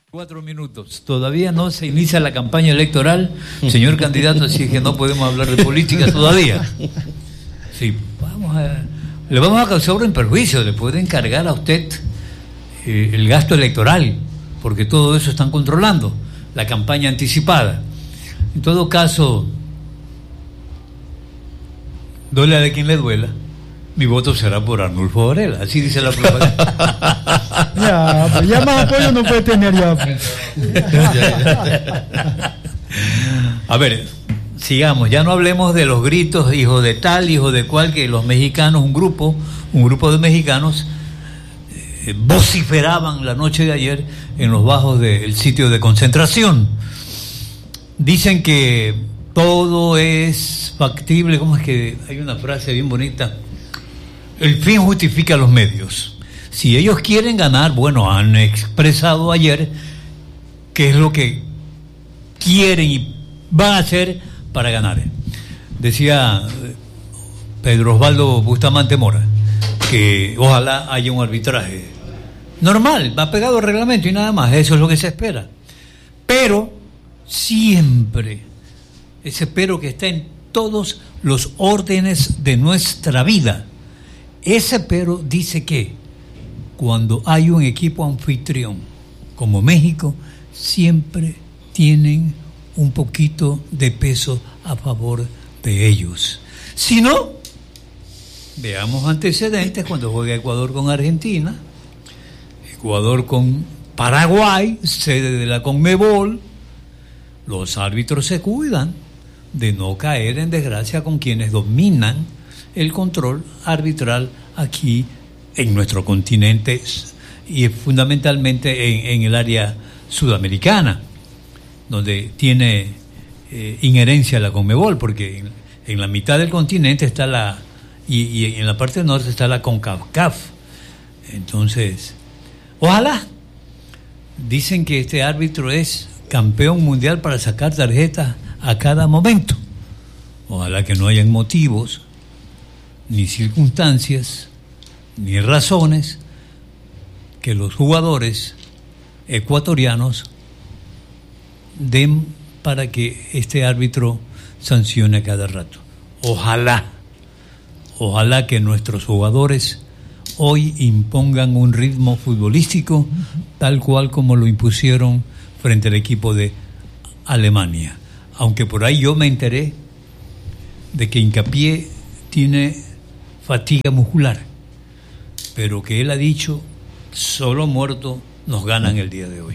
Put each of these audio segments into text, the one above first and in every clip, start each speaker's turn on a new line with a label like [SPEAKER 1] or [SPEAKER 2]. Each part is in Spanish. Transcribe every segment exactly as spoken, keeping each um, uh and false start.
[SPEAKER 1] Cuatro minutos. Todavía no se inicia la campaña electoral, señor candidato, así que no podemos hablar de política todavía. Sí, vamos a, le vamos a causar un perjuicio, le pueden cargar a usted eh, el gasto electoral, porque todo eso están controlando, la campaña anticipada. En todo caso, duele a quien le duela, mi voto será por Arnulfo Varela, así dice la propaganda.
[SPEAKER 2] Ya, pues ya más apoyo no puede tener ya.
[SPEAKER 1] A ver, sigamos, ya no hablemos de los gritos, hijo de tal, hijo de cual, que los mexicanos, un grupo, un grupo de mexicanos eh, vociferaban la noche de ayer en los bajos del sitio de concentración. Dicen que todo es factible, ¿cómo es que hay una frase bien bonita? El fin justifica los medios. Si ellos quieren ganar, bueno, han expresado ayer qué es lo que quieren y van a hacer para ganar. Decía Pedro Osvaldo Bustamante Mora que ojalá haya un arbitraje normal, va pegado al reglamento y nada más, eso es lo que se espera. Pero siempre, ese pero que está en todos los órdenes de nuestra vida, ese pero dice que cuando hay un equipo anfitrión como México, siempre tienen un poquito de peso a favor de ellos. Si no, veamos antecedentes cuando juega Ecuador con Argentina, Ecuador con Paraguay, sede de la CONMEBOL, los árbitros se cuidan de no caer en desgracia con quienes dominan el control arbitral aquí en nuestro continente y fundamentalmente en, en el área sudamericana, donde tiene eh, inherencia la CONMEBOL, porque en, en la mitad del continente está la, y, y en la parte norte está la CONCACAF. Entonces, ojalá, dicen que este árbitro es campeón mundial para sacar tarjetas a cada momento. Ojalá que no hayan motivos, ni circunstancias, ni razones que los jugadores ecuatorianos den para que este árbitro sancione a cada rato. Ojalá, ojalá que nuestros jugadores hoy impongan un ritmo futbolístico tal cual como lo impusieron frente al equipo de Alemania. Aunque por ahí yo me enteré de que Hincapié tiene fatiga muscular, pero que él ha dicho, solo muerto nos ganan el día de hoy.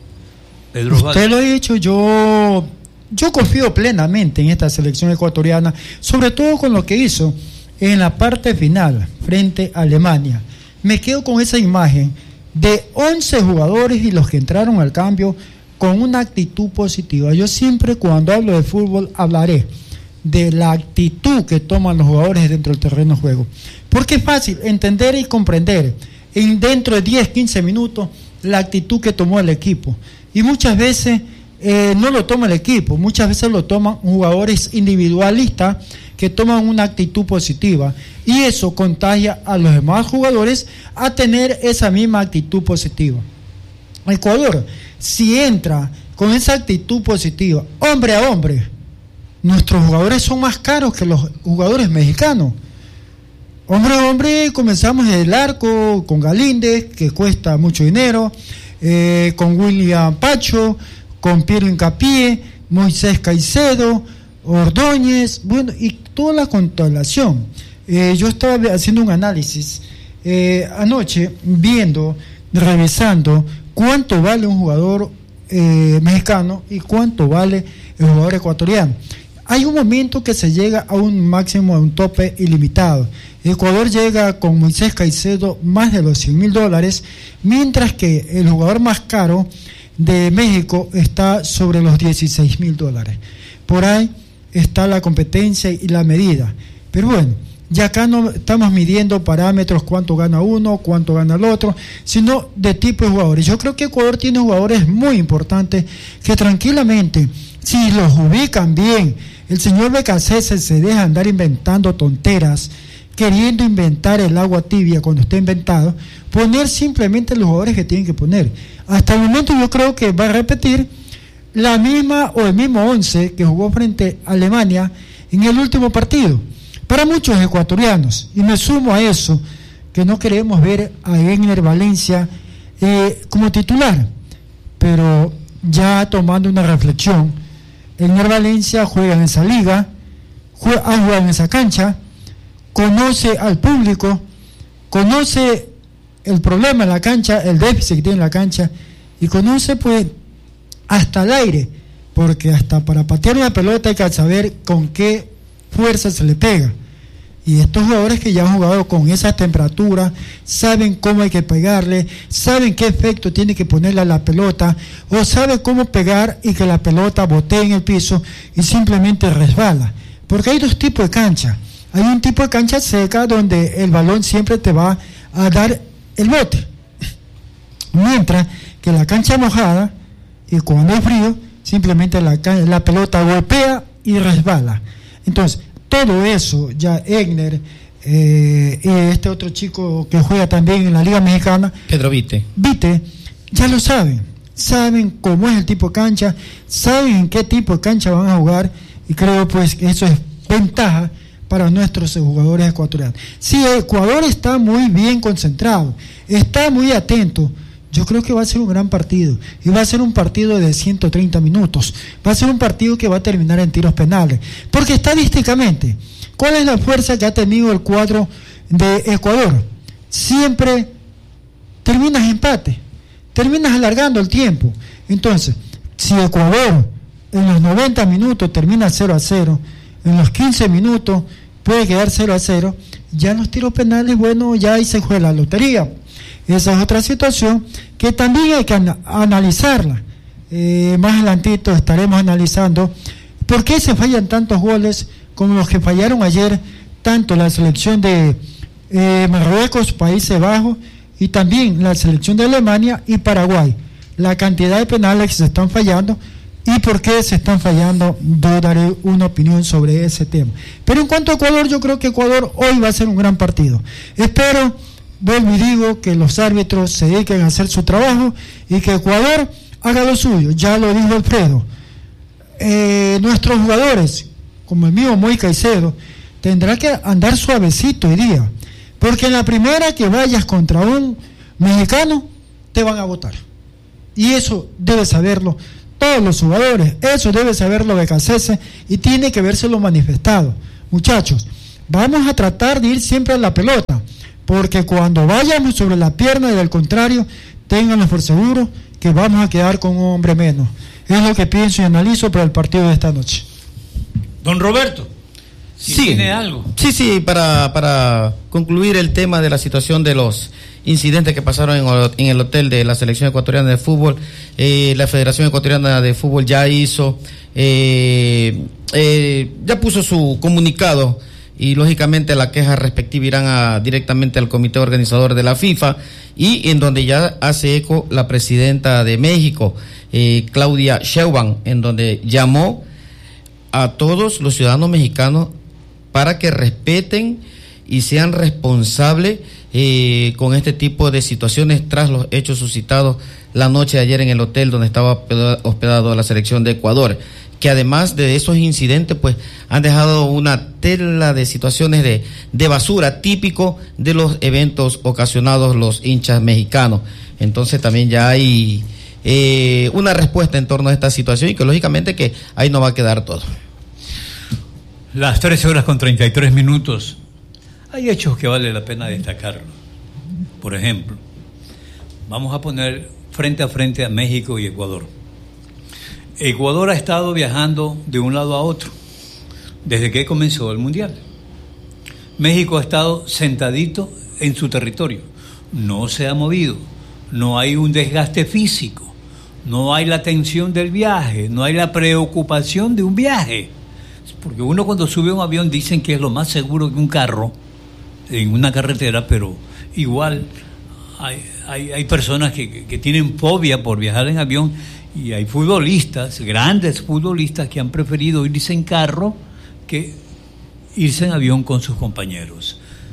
[SPEAKER 1] Pedro
[SPEAKER 2] Usted
[SPEAKER 1] Valls.
[SPEAKER 2] lo ha dicho, yo, yo confío plenamente en esta selección ecuatoriana, sobre todo con lo que hizo en la parte final frente a Alemania. Me quedo con esa imagen de once jugadores y los que entraron al cambio con una actitud positiva. Yo siempre cuando hablo de fútbol hablaré de la actitud que toman los jugadores dentro del terreno de juego, porque es fácil entender y comprender en dentro de diez, quince minutos la actitud que tomó el equipo, y muchas veces eh, no lo toma el equipo, muchas veces lo toman jugadores individualistas que toman una actitud positiva, y eso contagia a los demás jugadores a tener esa misma actitud positiva. Ecuador, si entra con esa actitud positiva, hombre a hombre, nuestros jugadores son más caros que los jugadores mexicanos. Hombre a hombre, comenzamos desde el arco con Galíndez, que cuesta mucho dinero, eh, con William Pacho, con Piero Hincapié, Moisés Caicedo, Ordóñez, bueno, y toda la constelación. Eh, yo estaba haciendo un análisis eh, anoche, viendo, revisando cuánto vale un jugador eh, mexicano y cuánto vale el jugador ecuatoriano. Hay un momento que se llega a un máximo, a un tope ilimitado. Ecuador llega con Moisés Caicedo más de los cien mil dólares, mientras que el jugador más caro de México está sobre los dieciséis mil dólares. Por ahí está la competencia y la medida. Pero bueno, ya acá no estamos midiendo parámetros, cuánto gana uno, cuánto gana el otro, sino de tipo de jugadores. Yo creo que Ecuador tiene jugadores muy importantes que tranquilamente, si los ubican bien, el señor Becasese se deja andar inventando tonteras, queriendo inventar el agua tibia cuando está inventado, poner simplemente los jugadores que tienen que poner. Hasta el momento yo creo que va a repetir la misma o el mismo once que jugó frente a Alemania en el último partido. Para muchos ecuatorianos, y me sumo a eso, que no queremos ver a Egner Valencia eh, como titular, pero ya tomando una reflexión, Egner Valencia juega en esa liga, juega, ha jugado en esa cancha, conoce al público, conoce el problema en la cancha, el déficit que tiene en la cancha, y conoce pues hasta el aire, porque hasta para patear una pelota hay que saber con qué fuerza se le pega. Y estos jugadores que ya han jugado con esas temperaturas, saben cómo hay que pegarle, saben qué efecto tiene que ponerle a la pelota, o saben cómo pegar y que la pelota botee en el piso y simplemente resbala. Porque hay dos tipos de cancha. Hay un tipo de cancha seca donde el balón siempre te va a dar el bote. Mientras que la cancha mojada, y cuando hay frío, simplemente la, la pelota golpea y resbala. Entonces, todo eso, ya Egner eh, y este otro chico que juega también en la Liga Mexicana,
[SPEAKER 3] Pedro Vite,
[SPEAKER 2] Vite, ya lo saben, saben cómo es el tipo de cancha, saben en qué tipo de cancha van a jugar, y creo pues que eso es ventaja para nuestros jugadores ecuatorianos. Si Ecuador está muy bien concentrado, está muy atento, yo creo que va a ser un gran partido, y va a ser un partido de ciento treinta minutos, va a ser un partido que va a terminar en tiros penales, porque estadísticamente, ¿cuál es la fuerza que ha tenido el cuadro de Ecuador? Siempre terminas empate, terminas alargando el tiempo. Entonces, si Ecuador en los noventa minutos termina cero a cero, en los quince minutos puede quedar cero a cero, ya en los tiros penales, bueno, ya ahí se juega la lotería. Esa es otra situación que también hay que an- analizarla. Eh, más adelantito estaremos analizando por qué se fallan tantos goles como los que fallaron ayer, tanto la selección de eh, Marruecos, Países Bajos, y también la selección de Alemania y Paraguay. La cantidad de penales que se están fallando y por qué se están fallando, yo daré una opinión sobre ese tema. Pero en cuanto a Ecuador, yo creo que Ecuador hoy va a ser un gran partido. Espero, vuelvo y digo, que los árbitros se dediquen a hacer su trabajo y que Ecuador haga lo suyo. Ya lo dijo Alfredo, eh, nuestros jugadores, como el mío Moy Caicedo, tendrá que andar suavecito hoy día, porque en la primera que vayas contra un mexicano te van a votar, y eso debe saberlo todos los jugadores, eso debe saberlo Becasese, y tiene que vérselo manifestado. Muchachos, vamos a tratar de ir siempre a la pelota, porque cuando vayamos sobre la pierna y del contrario, ténganlo por seguro que vamos a quedar con un hombre menos. Es lo que pienso y analizo para el partido de esta noche.
[SPEAKER 1] Don Roberto, si
[SPEAKER 3] sí,
[SPEAKER 1] tiene algo.
[SPEAKER 3] Sí, sí, para, para concluir el tema de la situación de los incidentes que pasaron en, en el hotel de la selección ecuatoriana de fútbol, eh, la Federación Ecuatoriana de Fútbol ya hizo, eh, eh, ya puso su comunicado, y lógicamente la queja respectiva irán a, directamente al comité organizador de la FIFA, y en donde ya hace eco la presidenta de México, eh, Claudia Sheinbaum, en donde llamó a todos los ciudadanos mexicanos para que respeten y sean responsables eh, con este tipo de situaciones tras los hechos suscitados la noche de ayer en el hotel donde estaba hospedado la selección de Ecuador, que además de esos incidentes pues han dejado una tela de situaciones de, de basura típico de los eventos ocasionados los hinchas mexicanos. Entonces también ya hay eh, una respuesta en torno a esta situación, y que lógicamente que ahí no va a quedar todo.
[SPEAKER 1] Las trece horas con treinta y tres minutos. Hay hechos que vale la pena destacarlos. Por ejemplo, vamos a poner frente a frente a México y Ecuador. Ecuador ha estado viajando de un lado a otro desde que comenzó el Mundial. México ha estado sentadito en su territorio, no se ha movido, no hay un desgaste físico, no hay la tensión del viaje, no hay la preocupación de un viaje. Porque uno cuando sube a un avión dicen que es lo más seguro que un carro en una carretera, pero igual hay, hay, hay personas que, que tienen fobia por viajar en avión, y hay futbolistas, grandes futbolistas, que han preferido irse en carro que irse en avión con sus compañeros.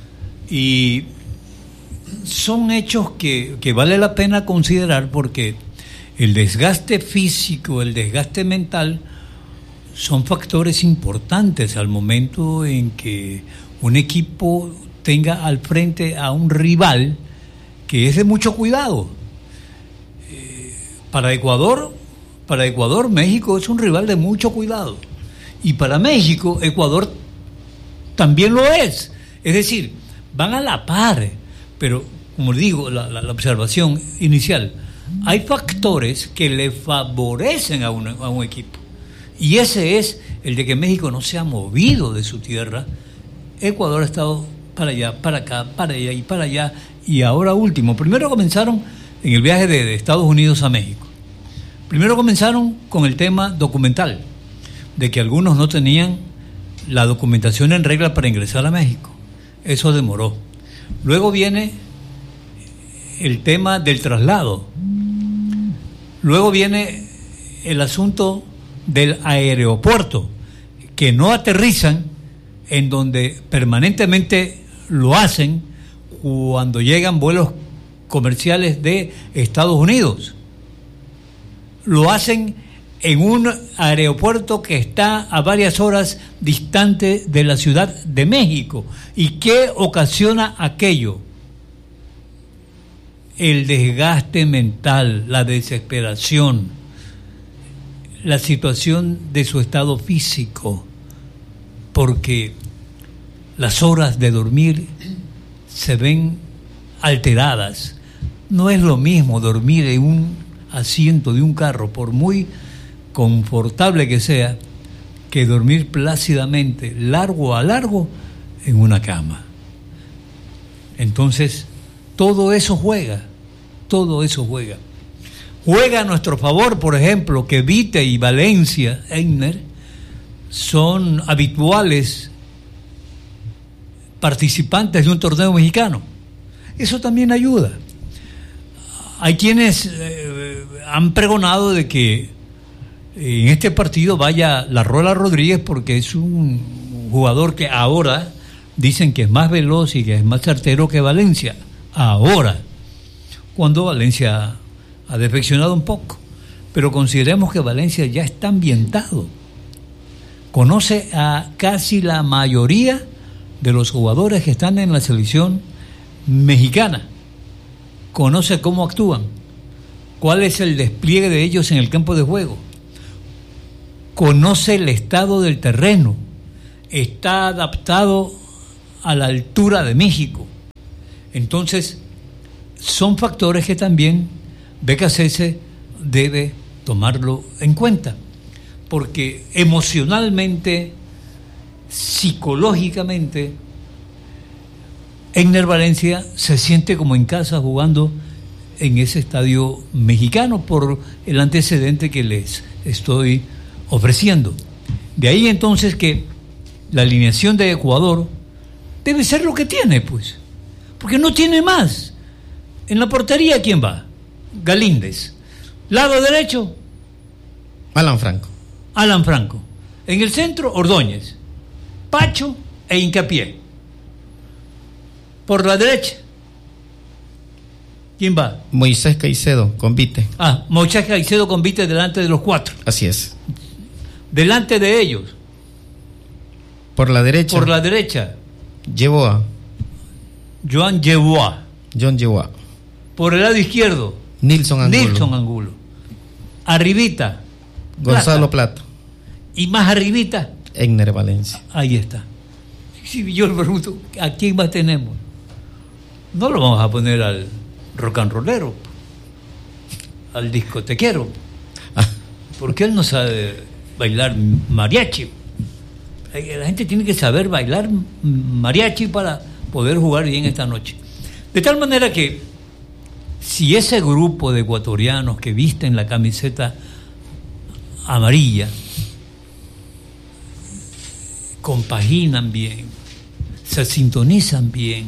[SPEAKER 1] Y son hechos que, que vale la pena considerar, porque el desgaste físico, el desgaste mental, son factores importantes al momento en que un equipo tenga al frente a un rival que es de mucho cuidado. Eh, para Ecuador, para Ecuador, México es un rival de mucho cuidado. Y para México, Ecuador también lo es. Es decir, van a la par. Pero, como digo, la, la, la observación inicial, hay factores que le favorecen a un, a un equipo. Y ese es el de que México no se ha movido de su tierra. Ecuador ha estado para allá, para acá, para allá y para allá. Y ahora último, primero comenzaron en el viaje de, de Estados Unidos a México. Primero comenzaron con el tema documental, de que algunos no tenían la documentación en regla para ingresar a México. Eso demoró. Luego viene el tema del traslado. Luego viene el asunto del aeropuerto, que no aterrizan, en donde permanentemente lo hacen cuando llegan vuelos comerciales de Estados Unidos. Lo hacen en un aeropuerto que está a varias horas distante de la Ciudad de México. ¿Y qué ocasiona aquello? El desgaste mental, la desesperación, la situación de su estado físico, porque las horas de dormir se ven alteradas. No es lo mismo dormir en un asiento de un carro, por muy confortable que sea, que dormir plácidamente, largo a largo, en una cama. Entonces, todo eso juega, todo eso juega. Juega a nuestro favor, por ejemplo, que Vite y Valencia, Egner, son habituales participantes de un torneo mexicano. Eso también ayuda. Hay quienes eh, han pregonado de que en este partido vaya La Rola Rodríguez, porque es un jugador que ahora dicen que es más veloz y que es más certero que Valencia. Ahora, cuando Valencia ha defeccionado un poco, pero consideremos que Valencia ya está ambientado, conoce a casi la mayoría de los jugadores que están en la selección mexicana, conoce cómo actúan, cuál es el despliegue de ellos en el campo de juego, conoce el estado del terreno, está adaptado a la altura de México. Entonces, son factores que también B K C S debe tomarlo en cuenta, porque emocionalmente, psicológicamente, Egner Valencia se siente como en casa jugando en ese estadio mexicano por el antecedente que les estoy ofreciendo. De ahí entonces que la alineación de Ecuador debe ser lo que tiene, pues, porque no tiene más. En la portería, ¿quién va? Galíndez. Lado derecho,
[SPEAKER 3] Alan Franco.
[SPEAKER 1] Alan Franco. En el centro, Ordóñez, Pacho e Hincapié. Por la derecha, ¿quién va?
[SPEAKER 3] Moisés Caicedo, con Vite.
[SPEAKER 1] Ah, Moisés Caicedo con Vite delante de los cuatro.
[SPEAKER 3] Así es.
[SPEAKER 1] Delante de ellos.
[SPEAKER 3] Por la derecha.
[SPEAKER 1] Por la derecha.
[SPEAKER 3] Yeboah.
[SPEAKER 1] Joan Yeboah.
[SPEAKER 3] John Yeboah.
[SPEAKER 1] Por el lado izquierdo,
[SPEAKER 3] Nilson Angulo.
[SPEAKER 1] Nilson Angulo. Arribita,
[SPEAKER 3] Gonzalo Plata.
[SPEAKER 1] Y más arribita,
[SPEAKER 3] Egner Valencia.
[SPEAKER 1] ahí está. Si yo le pregunto, ¿a quién más tenemos? No lo vamos a poner al rock and rollero, al discotequero, porque él no sabe bailar mariachi. La gente tiene que saber bailar mariachi para poder jugar bien esta noche. De tal manera que si ese grupo de ecuatorianos que visten la camiseta amarilla compaginan bien, se sintonizan bien,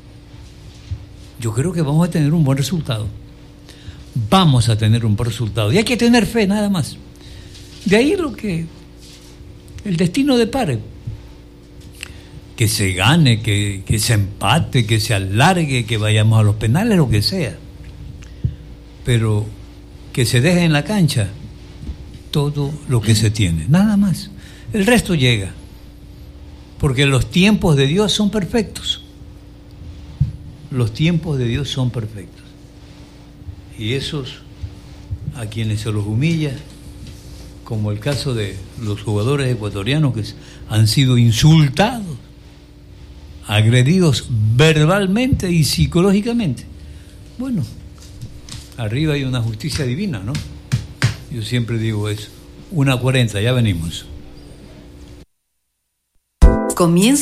[SPEAKER 1] yo creo que vamos a tener un buen resultado. Vamos a tener un buen resultado. Y hay que tener fe, nada más. De ahí lo que el destino depare. que se gane, que, que se empate, que se alargue, que vayamos a los penales, lo que sea. Pero que se deje en la cancha todo lo que se tiene, nada más. El resto llega, porque los tiempos de Dios son perfectos. Los tiempos de Dios son perfectos. Y esos a quienes se los humilla, como el caso de los jugadores ecuatorianos que han sido insultados, agredidos verbalmente y psicológicamente. Bueno, arriba hay una justicia divina, ¿no? Yo siempre digo eso. una cuarenta, ya venimos.
[SPEAKER 4] Comienza